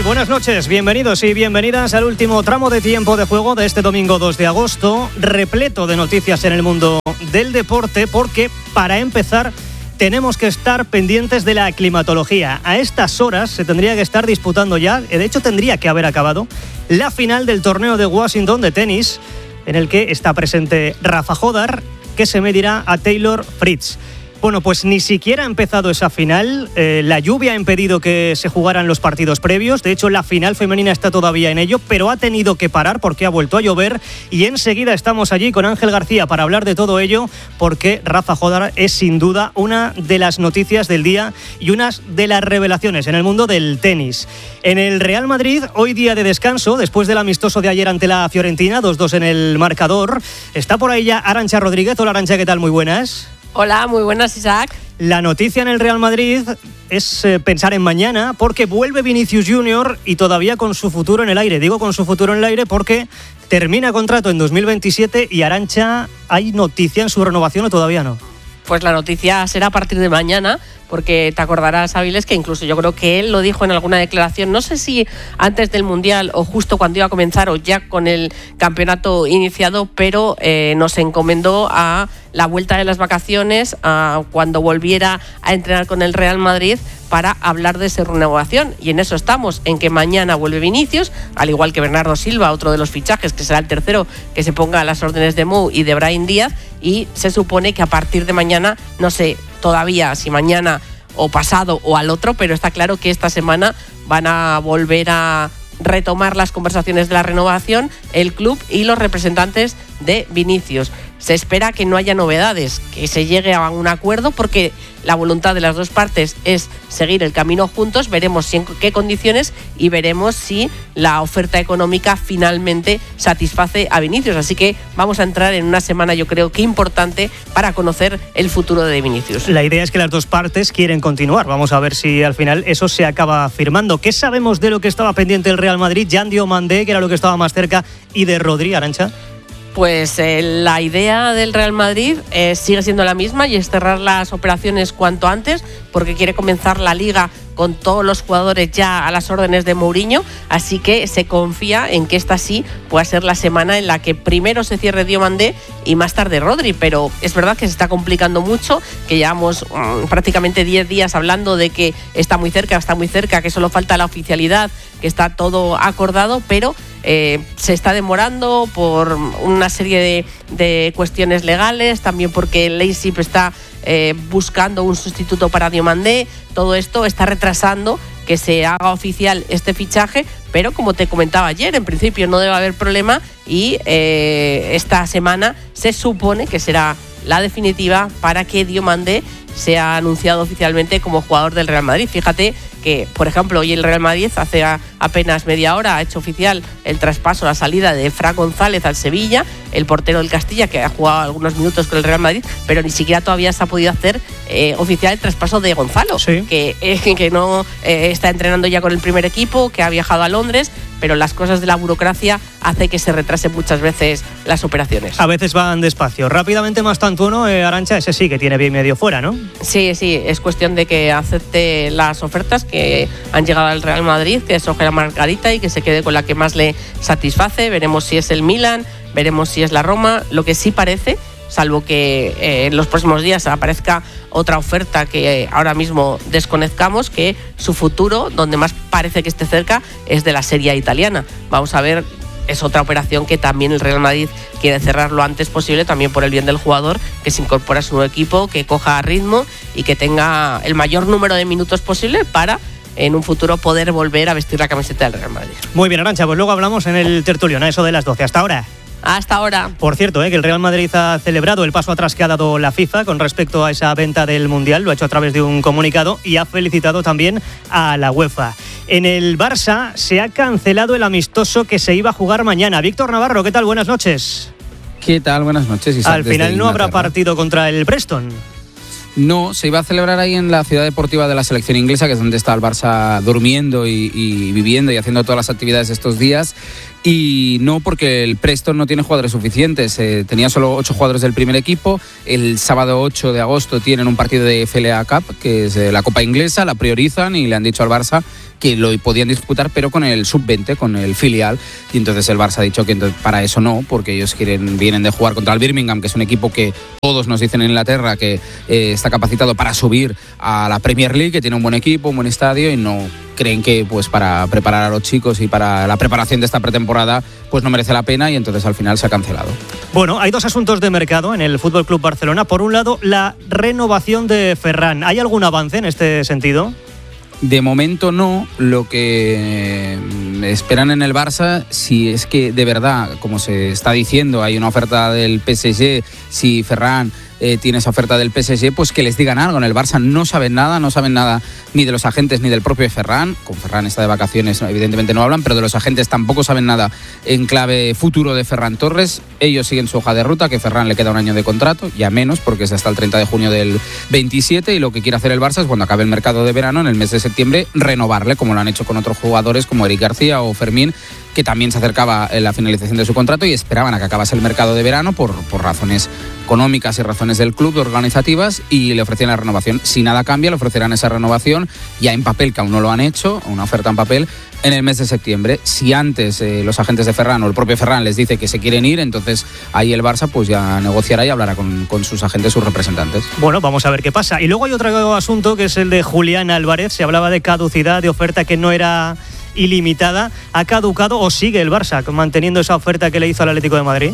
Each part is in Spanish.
Buenas noches, bienvenidos y bienvenidas al último tramo de tiempo de juego de este domingo 2 de agosto, repleto de noticias en el mundo del deporte, porque para empezar tenemos que estar pendientes de la climatología. A estas horas se tendría que estar disputando ya, de hecho tendría que haber acabado, la final del torneo de Washington de tenis, en el que está presente Rafa Jodar, que se medirá a Taylor Fritz. Bueno, pues ni siquiera ha empezado esa final. La lluvia ha impedido que se jugaran los partidos previos. De hecho, la final femenina está todavía en ello, pero ha tenido que parar porque ha vuelto a llover. Y enseguida estamos allí con Ángel García para hablar de todo ello, porque Rafa Jodar es sin duda una de las noticias del día y una de las revelaciones en el mundo del tenis. En el Real Madrid, hoy día de descanso, después del amistoso de ayer ante la Fiorentina, 2-2 en el marcador. Está por ahí ya Arantxa Rodríguez. Hola, Arantxa, ¿qué tal? Muy buenas. Hola, muy buenas, Isaac. La noticia en el Real Madrid es pensar en mañana, porque vuelve Vinicius Junior y todavía con su futuro en el aire. Digo con su futuro en el aire porque termina contrato en 2027 y Arantxa, ¿hay noticia en su renovación o todavía no? Pues la noticia será a partir de mañana, porque te acordarás, Avilés, que incluso yo creo que él lo dijo en alguna declaración, no sé si antes del Mundial o justo cuando iba a comenzar o ya con el campeonato iniciado, pero nos encomendó a la vuelta de las vacaciones, a cuando volviera a entrenar con el Real Madrid, para hablar de esa renovación. Y en eso estamos, en que mañana vuelve Vinicius, al igual que Bernardo Silva, otro de los fichajes, que será el tercero que se ponga a las órdenes de Mou y de Brahim Díaz, y se supone que a partir de mañana, no sé todavía si mañana o pasado o al otro, pero está claro que esta semana van a volver a retomar las conversaciones de la renovación, el club y los representantes de Vinicius. Se espera que no haya novedades, que se llegue a un acuerdo, porque la voluntad de las dos partes es seguir el camino juntos. Veremos si en qué condiciones y veremos si la oferta económica finalmente satisface a Vinicius. Así que vamos a entrar en una semana, yo creo que importante, para conocer el futuro de Vinicius. La idea es que las dos partes quieren continuar. Vamos a ver si al final eso se acaba firmando. ¿Qué sabemos de lo que estaba pendiente el Real Madrid? Jan Diomandé, que era lo que estaba más cerca, y de Rodri, Arantxa. Pues la idea del Real Madrid sigue siendo la misma, y es cerrar las operaciones cuanto antes, porque quiere comenzar la Liga con todos los jugadores ya a las órdenes de Mourinho, así que se confía en que esta sí pueda ser la semana en la que primero se cierre Diomandé y más tarde Rodri, pero es verdad que se está complicando mucho, que llevamos prácticamente 10 días hablando de que está muy cerca, que solo falta la oficialidad, que está todo acordado, pero se está demorando por una serie de cuestiones legales, también porque el Leipzig está buscando un sustituto para Diomandé. Todo esto está retrasando que se haga oficial este fichaje, pero como te comentaba ayer, en principio no debe haber problema, y esta semana se supone que será la definitiva para que Diomandé sea anunciado oficialmente como jugador del Real Madrid. Fíjate que, por ejemplo, hoy el Real Madrid hace apenas media hora ha hecho oficial el traspaso, la salida de Fran González al Sevilla, el portero del Castilla, que ha jugado algunos minutos con el Real Madrid, pero ni siquiera todavía se ha podido hacer oficial el traspaso de Gonzalo, sí, que no está entrenando ya con el primer equipo, que ha viajado a Londres, pero las cosas de la burocracia hace que se retrasen muchas veces las operaciones. A veces van despacio. Rápidamente, más tanto uno, Arantxa, ese sí que tiene bien medio fuera, ¿no? Sí, es cuestión de que acepte las ofertas que han llegado al Real Madrid, que escoge la margarita y que se quede con la que más le satisface. Veremos si es el Milan, veremos si es la Roma. Lo que sí parece, salvo que en los próximos días aparezca otra oferta que ahora mismo desconozcamos, que su futuro, donde más parece que esté cerca, es de la Serie A italiana. Vamos a ver, es otra operación que también el Real Madrid quiere cerrar lo antes posible, también por el bien del jugador, que se incorpora a su nuevo equipo, que coja ritmo y que tenga el mayor número de minutos posible para en un futuro poder volver a vestir la camiseta del Real Madrid. Muy bien, Arantxa, pues luego hablamos en el tertulión, a eso de las 12. Hasta ahora. Hasta ahora. Por cierto, que el Real Madrid ha celebrado el paso atrás que ha dado la FIFA con respecto a esa venta del Mundial. Lo ha hecho a través de un comunicado y ha felicitado también a la UEFA. En el Barça se ha cancelado el amistoso que se iba a jugar mañana. Víctor Navarro, ¿qué tal? Buenas noches. ¿Qué tal? Buenas noches, Isaac. Al final no habrá partido contra el Preston. No, se iba a celebrar ahí en la ciudad deportiva de la selección inglesa, que es donde está el Barça durmiendo y viviendo y haciendo todas las actividades estos días. Y no porque el Preston no tiene jugadores suficientes, tenía solo 8 jugadores del primer equipo. El sábado 8 de agosto tienen un partido de FLA Cup, que es la Copa Inglesa, la priorizan y le han dicho al Barça que lo podían disputar, pero con el sub-20, con el filial. Y entonces el Barça ha dicho que para eso no, porque ellos vienen de jugar contra el Birmingham, que es un equipo que todos nos dicen en Inglaterra que está capacitado para subir a la Premier League, que tiene un buen equipo, un buen estadio, y no creen que pues para preparar a los chicos y para la preparación de esta pretemporada pues no merece la pena, y entonces al final se ha cancelado. Bueno, hay dos asuntos de mercado en el FC Barcelona. Por un lado, la renovación de Ferran. ¿Hay algún avance en este sentido? De momento no. Lo que esperan en el Barça, si es que de verdad, como se está diciendo, hay una oferta del PSG, si Ferran tiene esa oferta del PSG, pues que les digan algo. En el Barça no saben nada ni de los agentes ni del propio Ferran. Con Ferran está de vacaciones, evidentemente no hablan, pero de los agentes tampoco saben nada en clave futuro de Ferran Torres. Ellos siguen su hoja de ruta, que Ferran le queda un año de contrato, ya menos, porque es hasta el 30 de junio del 27, y lo que quiere hacer el Barça es, cuando acabe el mercado de verano, en el mes de septiembre, renovarle, como lo han hecho con otros jugadores como Eric García o Fermín, que también se acercaba en la finalización de su contrato y esperaban a que acabase el mercado de verano por razones económicas y razones del club, organizativas, y le ofrecían la renovación. Si nada cambia, le ofrecerán esa renovación ya en papel, que aún no lo han hecho, una oferta en papel, en el mes de septiembre. Si antes los agentes de Ferran o el propio Ferran les dice que se quieren ir, entonces ahí el Barça pues ya negociará y hablará con sus agentes, sus representantes. Bueno, vamos a ver qué pasa. Y luego hay otro asunto, que es el de Julián Álvarez. Se hablaba de caducidad, de oferta que no era ilimitada. ¿Ha caducado o sigue el Barça manteniendo esa oferta que le hizo al Atlético de Madrid?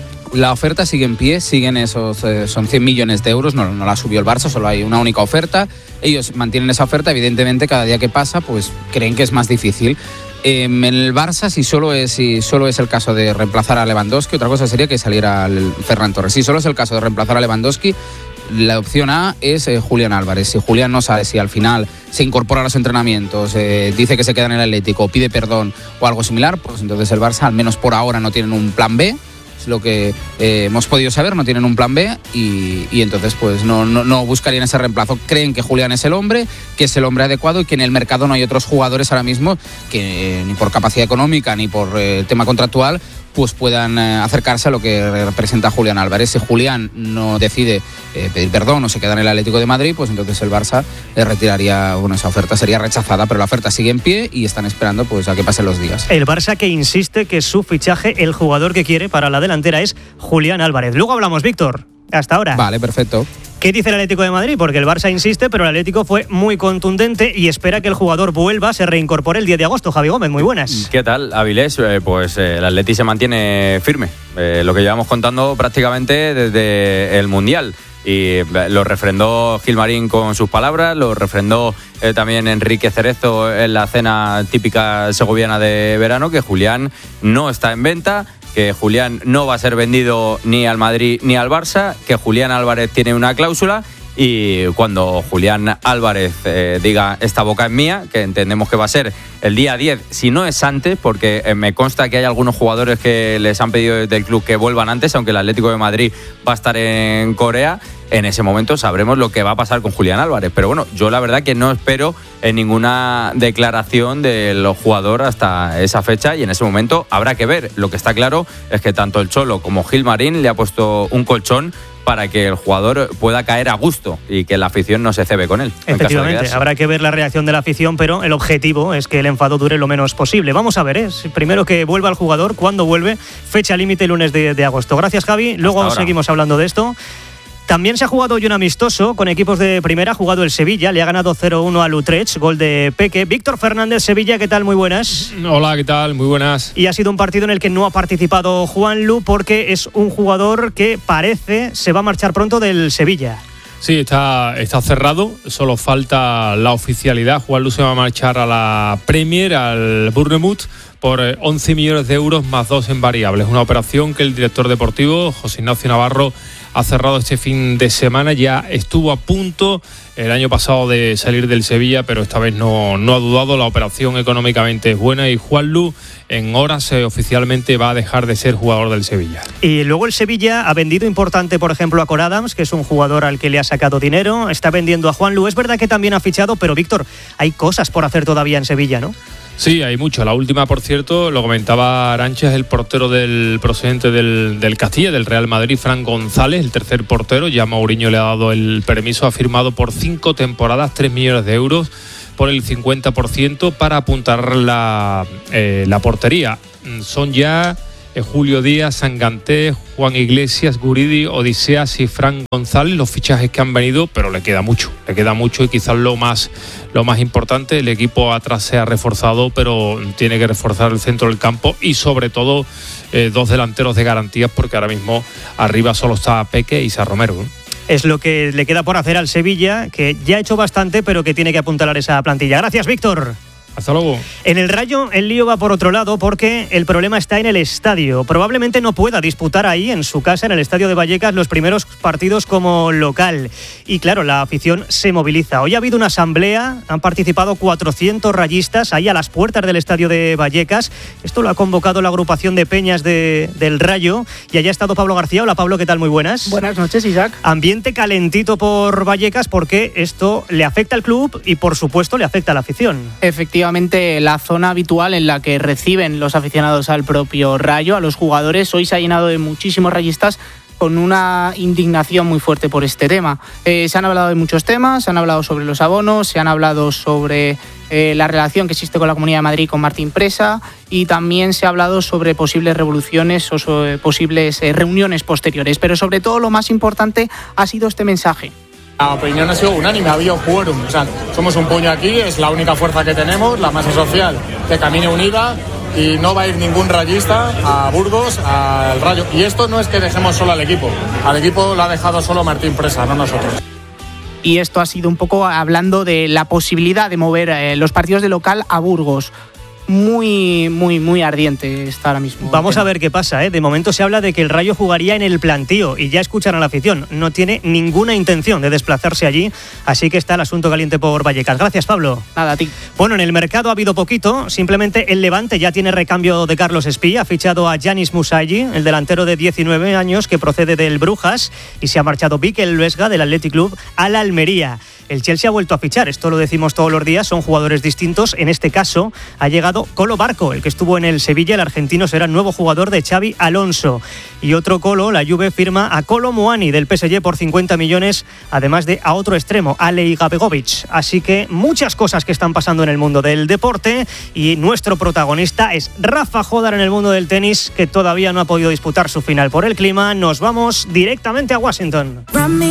La oferta sigue en pie, siguen esos, son 100 millones de euros, no la subió el Barça, solo hay una única oferta. Ellos mantienen esa oferta, evidentemente cada día que pasa pues creen que es más difícil. En el Barça, si solo es el caso de reemplazar a Lewandowski, otra cosa sería que saliera el Ferran Torres. Si solo es el caso de reemplazar a Lewandowski, la opción A es Julián Álvarez. Si Julián no sabe, si al final se incorpora a los entrenamientos, dice que se queda en el Atlético, pide perdón o algo similar, pues entonces el Barça, al menos por ahora, no tienen un plan B. Es lo que hemos podido saber, no tienen un plan B, y entonces pues no buscarían ese reemplazo. Creen que Julián es el hombre, que es el hombre adecuado, y que en el mercado no hay otros jugadores ahora mismo que ni por capacidad económica ni por tema contractual pues puedan acercarse a lo que representa Julián Álvarez. Si Julián no decide pedir perdón o se queda en el Atlético de Madrid, pues entonces el Barça retiraría, esa oferta sería rechazada, pero la oferta sigue en pie y están esperando pues a que pasen los días. El Barça, que insiste que su fichaje, el jugador que quiere para la delantera, es Julián Álvarez. Luego hablamos, Víctor. Hasta ahora. Vale, perfecto. ¿Qué dice el Atlético de Madrid? Porque el Barça insiste, pero el Atlético fue muy contundente y espera que el jugador vuelva, se reincorpore el 10 de agosto. Javi Gómez, muy buenas. ¿Qué tal, Avilés? Pues el Atleti se mantiene firme. Lo que llevamos contando prácticamente desde el Mundial. Y lo refrendó Gilmarín con sus palabras, lo refrendó también Enrique Cerezo en la cena típica segoviana de verano, que Julián no está en venta, que Julián no va a ser vendido ni al Madrid ni al Barça, que Julián Álvarez tiene una cláusula, y cuando Julián Álvarez diga esta boca es mía, que entendemos que va a ser el día 10, si no es antes, porque me consta que hay algunos jugadores que les han pedido desde el club que vuelvan antes, aunque el Atlético de Madrid va a estar en Corea. En ese momento sabremos lo que va a pasar con Julián Álvarez. Pero bueno, yo la verdad que no espero ninguna declaración del jugador hasta esa fecha, y en ese momento habrá que ver. Lo que está claro es que tanto el Cholo como Gilmarín le ha puesto un colchón para que el jugador pueda caer a gusto y que la afición no se cebe con él. Efectivamente, habrá que ver la reacción de la afición, pero el objetivo es que el enfado dure lo menos posible. Vamos a ver, primero que vuelva el jugador, cuándo vuelve, fecha límite lunes de agosto. Gracias, Javi. Luego seguimos hablando de esto. También se ha jugado hoy un amistoso con equipos de primera. Ha jugado el Sevilla, le ha ganado 0-1 al Utrecht, gol de Peque. Víctor Fernández, Sevilla, ¿qué tal? Muy buenas. Hola, ¿qué tal? Muy buenas. Y ha sido un partido en el que no ha participado Juanlu, porque es un jugador que parece se va a marchar pronto del Sevilla. Sí, está cerrado, solo falta la oficialidad. Juanlu se va a marchar a la Premier, al Bournemouth, por 11 millones de euros más 2 en variables. Una operación que el director deportivo, José Ignacio Navarro, ha cerrado este fin de semana. Ya estuvo a punto el año pasado de salir del Sevilla, pero esta vez no ha dudado. La operación económicamente es buena y Juanlu en horas oficialmente va a dejar de ser jugador del Sevilla. Y luego el Sevilla ha vendido importante, por ejemplo, a Cor Adams, que es un jugador al que le ha sacado dinero. Está vendiendo a Juanlu. Es verdad que también ha fichado, pero Víctor, hay cosas por hacer todavía en Sevilla, ¿no? Sí, hay mucho. La última, por cierto, lo comentaba Arantxa, es el portero del procedente del Castilla, del Real Madrid, Fran González, el tercer portero. Ya Mourinho le ha dado el permiso, ha firmado por 5 temporadas, 3 millones de euros por el 50% para apuntar la portería. Son ya Julio Díaz, Sanganté, Juan Iglesias, Guridi, Odiseas y Fran González, los fichajes que han venido, pero le queda mucho y quizás lo más importante, el equipo atrás se ha reforzado, pero tiene que reforzar el centro del campo y sobre todo 2 delanteros de garantías, porque ahora mismo arriba solo está Peque y Sa Romero, ¿no? Es lo que le queda por hacer al Sevilla, que ya ha hecho bastante, pero que tiene que apuntalar esa plantilla. Gracias, Víctor. Hasta luego. En el Rayo el lío va por otro lado porque el problema está en el estadio. Probablemente no pueda disputar ahí en su casa, en el estadio de Vallecas, los primeros partidos como local. Y claro, la afición se moviliza. Hoy ha habido una asamblea, han participado 400 rayistas ahí a las puertas del estadio de Vallecas. Esto lo ha convocado la agrupación de peñas del Rayo y allá ha estado Pablo García. Hola Pablo, ¿qué tal? Muy buenas. Buenas noches, Isaac. Ambiente calentito por Vallecas porque esto le afecta al club y por supuesto le afecta a la afición. Efectivamente, la zona habitual en la que reciben los aficionados al propio Rayo, a los jugadores, hoy se ha llenado de muchísimos rayistas con una indignación muy fuerte por este tema. Se han hablado de muchos temas, se han hablado sobre los abonos, se han hablado sobre la relación que existe con la Comunidad de Madrid, con Martín Presa, y también se ha hablado sobre posibles revoluciones o sobre posibles reuniones posteriores. Pero sobre todo lo más importante ha sido este mensaje. La opinión ha sido unánime, ha habido quórum. O sea, somos un puño aquí, es la única fuerza que tenemos, la masa social que camine unida y no va a ir ningún rayista a Burgos, al Rayo. Y esto no es que dejemos solo al equipo lo ha dejado solo Martín Presa, no nosotros. Y esto ha sido un poco hablando de la posibilidad de mover los partidos de local a Burgos. Muy ardiente está ahora mismo. Vamos a ver qué pasa, ¿eh? De momento se habla de que el Rayo jugaría en el Plantío y ya escuchan a la afición. No tiene ninguna intención de desplazarse allí, así que está el asunto caliente por Vallecas. Gracias, Pablo. Nada, a ti. Bueno, en el mercado ha habido poquito. Simplemente el Levante ya tiene recambio de Carlos Espí. Ha fichado a Yanis Musayi, el delantero de 19 años que procede del Brujas, y se ha marchado Mikel Vesga del Athletic Club al Almería. El Chelsea ha vuelto a fichar, esto lo decimos todos los días, son jugadores distintos. En este caso ha llegado Colo Barco, el que estuvo en el Sevilla, el argentino será el nuevo jugador de Xabi Alonso. Y otro Colo, la Juve firma a Kolo Muani del PSG por 50 millones, además de a otro extremo, Alej Gabegovic. Así que muchas cosas que están pasando en el mundo del deporte y nuestro protagonista es Rafa Jódar en el mundo del tenis, que todavía no ha podido disputar su final por el clima. Nos vamos directamente a Washington.